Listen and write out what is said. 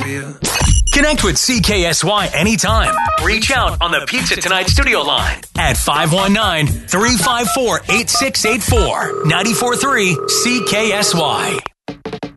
you. Connect with CKSY anytime. Reach out on the Pizza Tonight studio line at 519-354-8684. 94.3 CKSY.